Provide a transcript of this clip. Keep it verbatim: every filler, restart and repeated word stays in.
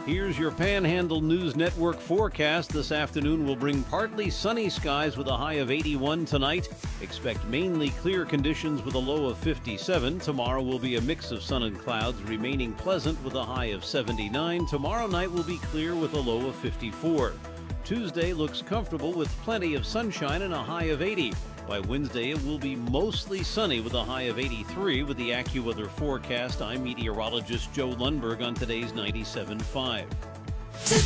Here's your Panhandle News Network forecast. This afternoon will bring partly sunny skies with a high of eighty-one tonight. Expect mainly clear conditions with a low of fifty-seven. Tomorrow will be a mix of sun and clouds, remaining pleasant with a high of seventy-nine. Tomorrow night will be clear with a low of fifty-four. Tuesday looks comfortable with plenty of sunshine and a high of eighty. By Wednesday, it will be mostly sunny with a high of eighty-three. With the AccuWeather forecast, I'm meteorologist Joe Lundberg on today's ninety-seven point five.